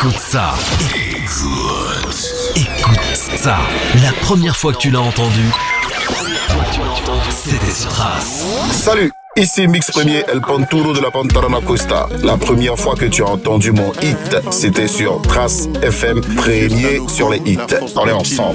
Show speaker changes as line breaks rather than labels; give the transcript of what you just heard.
Écoute ça. Écoute ça. La première fois que tu l'as entendu, c'était sur Trace.
Salut, ici Mix Premier El Panturo de la Pantarana Costa. La première fois que tu as entendu mon hit, c'était sur Trace FM, premier sur les hits. On est ensemble.